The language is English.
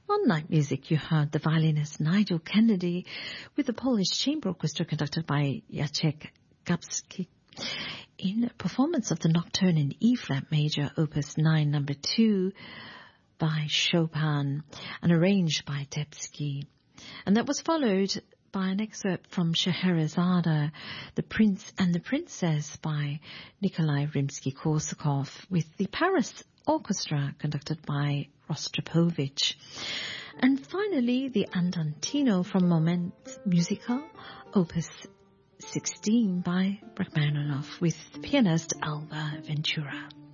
On Night Music, you heard the violinist Nigel Kennedy with the Polish Chamber Orchestra conducted by Jacek Gapski in a performance of the Nocturne in E-flat major, Opus 9, number 2, by Chopin and arranged by Tepsky. And that was followed by an excerpt from Scheherazade, The Prince and the Princess by Nikolai Rimsky-Korsakov with the Paris Orchestra conducted by Rostropovich. And finally, the Andantino from Moments Musical, Opus 16 by Rachmaninoff with pianist Alba Ventura.